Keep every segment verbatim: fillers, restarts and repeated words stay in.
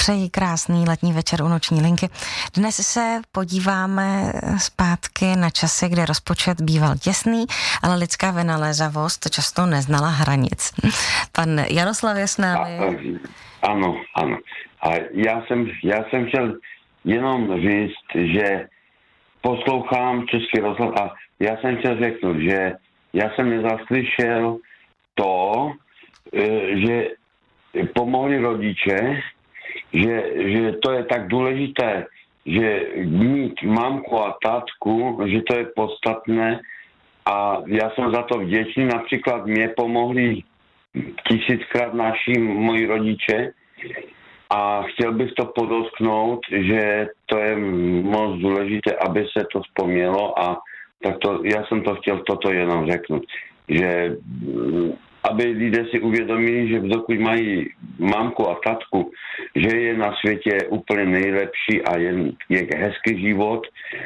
Přeji krásný letní večer u Noční linky. Dnes se podíváme zpátky na časy, kde rozpočet býval těsný, ale lidská vynalézavost to často neznala hranic. Pan Jaroslav je s námi. A, ano, ano. A já jsem, já jsem chtěl jenom říct, že poslouchám Český rozhlas a já jsem chtěl řeknout, že já jsem nezaslyšel to, že pomohli rodiče, že, že to je tak důležité, že mít mamku a tatku, že to je podstatné a já jsem za to vděčný. Například mě pomohli tisíckrát naši moji rodiče a chtěl bych to podotknout, že to je moc důležité, aby se to vzpomnělo a tak to, já jsem to chtěl toto jenom řeknout, že aby lidé si uvědomili, že dokud mají mamku a tatku, že je na světě úplně nejlepší a je, je hezký život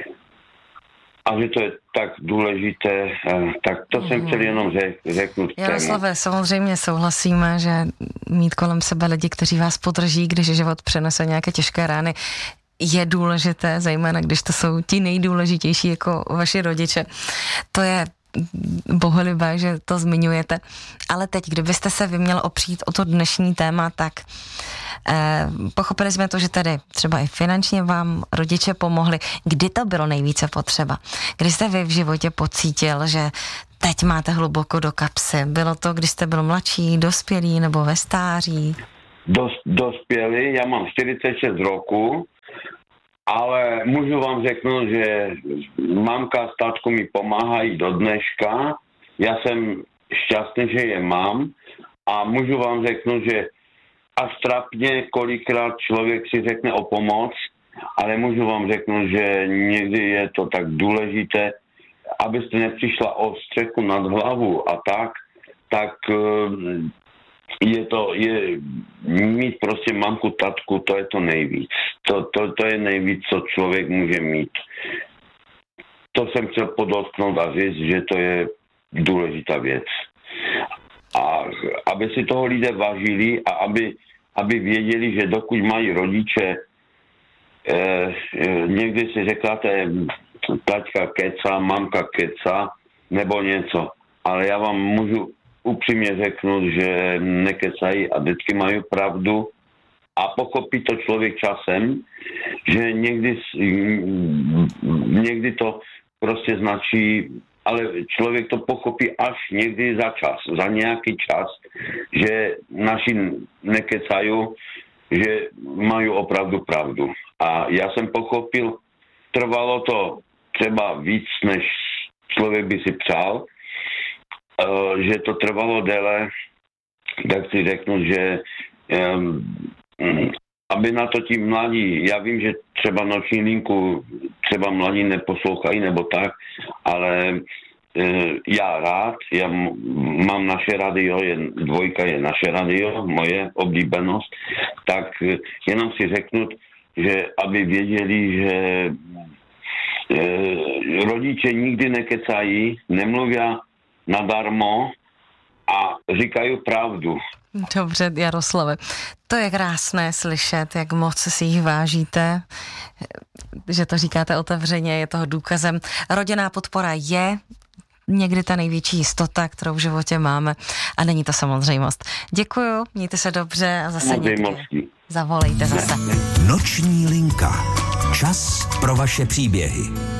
a že to je tak důležité, tak to mm. jsem chtěl jenom řek, řeknout. Jaroslave, samozřejmě souhlasíme, že mít kolem sebe lidi, kteří vás podrží, když život přenese nějaké těžké rány, je důležité, zejména když to jsou ti nejdůležitější jako vaši rodiče. To je bohulibé, že to zmiňujete. Ale teď, kdybyste se vy měl opřít o to dnešní téma, tak eh, pochopili jsme to, že tady třeba i finančně vám rodiče pomohli. Kdy to bylo nejvíce potřeba? Kdy jste vy v životě pocítil, že teď máte hluboko do kapsy? Bylo to, když jste byl mladší, dospělý nebo ve stáří? Dos, dospělý, já mám čtyřicet šest roku, ale můžu vám řeknout, že mamka a tatko mi pomáhají do dneška. Já jsem šťastný, že je mám a můžu vám řeknout, že až trapně kolikrát člověk si řekne o pomoc, ale můžu vám řeknout, že někdy je to tak důležité, abyste nepřišla o střechu nad hlavu a tak, tak je to, je mít prostě mamku, tatku, to je to nejvíc. To, to, to je nejvíc, co člověk může mít. To jsem chtěl podotknout a říct, že to je důležitá věc. A aby si toho lidé vážili a aby, aby věděli, že dokud mají rodiče, eh, někdy si řekláte, taťka keca, mamka keca, nebo něco. Ale já vám můžu upřímně řeknu, že nekecají a vždycky mají pravdu a pochopí to člověk časem, že někdy, někdy to prostě značí, ale člověk to pochopí až někdy za čas, za nějaký čas, že naši nekecají, že mají opravdu pravdu. A já jsem pochopil, trvalo to třeba víc, než člověk by si přál, že to trvalo déle, tak si řeknu, že um, aby na to ti mladí, já vím, že třeba Noční linku třeba mladí neposlouchají nebo tak, ale uh, já rád, já m- mám naše radio, je, dvojka je naše radio, moje oblíbenost, tak uh, jenom si řeknu, že aby věděli, že uh, rodiče nikdy nekecají, nemluví nadarmo a říkají pravdu. Dobře, Jaroslave. To je krásné slyšet, jak moc si jich vážíte, že to říkáte otevřeně, je toho důkazem. Rodinná podpora je někdy ta největší jistota, kterou v životě máme a není to samozřejmost. Děkuju, mějte se dobře a zase někdy zavolejte zase. Noční linka. Čas pro vaše příběhy.